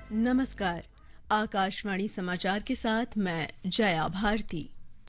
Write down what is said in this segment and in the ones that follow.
नमस्कार। आकाशवाणी समाचार के साथ मैं जया भारती।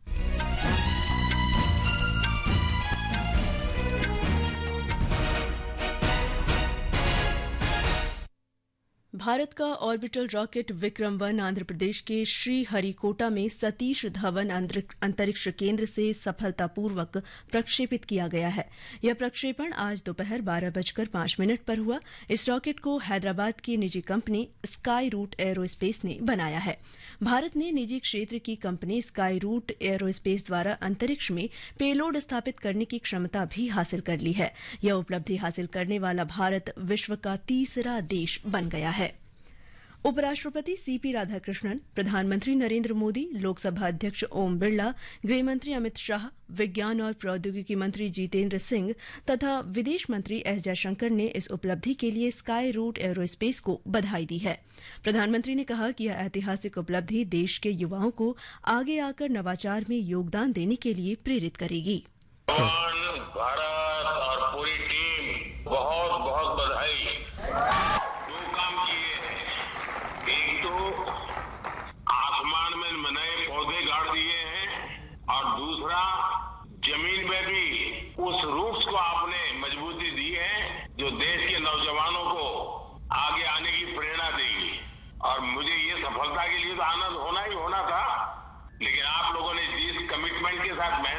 भारत का ऑर्बिटल रॉकेट विक्रम-1 आंध्र प्रदेश के श्रीहरिकोटा में सतीश धवन अंतरिक्ष केंद्र से सफलतापूर्वक प्रक्षेपित किया गया है। यह प्रक्षेपण आज दोपहर 12:05 पर हुआ। इस रॉकेट को हैदराबाद की निजी कंपनी स्काई रूट एरोस्पेस ने बनाया है। भारत ने निजी क्षेत्र की कंपनी स्काई रूट एरोस्पेस द्वारा अंतरिक्ष में पेलोड स्थापित करने की क्षमता भी हासिल कर ली है। यह उपलब्धि हासिल करने वाला भारत विश्व का तीसरा देश बन गया है। उपराष्ट्रपति सीपी राधाकृष्णन, प्रधानमंत्री नरेंद्र मोदी, लोकसभा अध्यक्ष ओम बिरला, गृहमंत्री अमित शाह, विज्ञान और प्रौद्योगिकी मंत्री जितेंद्र सिंह तथा विदेश मंत्री एस जयशंकर ने इस उपलब्धि के लिए स्काई रूट एरोस्पेस को बधाई दी है। प्रधानमंत्री ने कहा कि यह ऐतिहासिक उपलब्धि देश के युवाओं को आगे आकर नवाचार में योगदान देने के लिए प्रेरित करेगी। भारत और पूरी टीम बहुत बहुत बधाई। दो काम किए हैं, एक तो आसमान में नए पौधे गाड़ दिए हैं और दूसरा जमीन में भी उस रूट्स को आपने मजबूती दी है जो देश के नौजवानों को आगे आने की प्रेरणा देगी। और मुझे ये सफलता के लिए तो आनंद होना ही होना था, लेकिन आप लोगों ने जिस कमिटमेंट के साथ